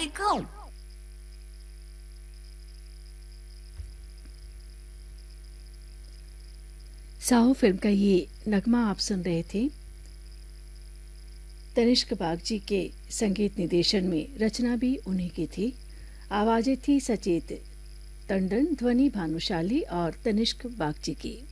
दिखाऊं? साहो फिल्म का ये नगमा आप सुन रहे थे। तनिष्क बागची के संगीत निर्देशन में, रचना भी उन्हीं की थी। आवाजें थी सचेत टंडन, ध्वनि भानुशाली और तनिष्क बागची की।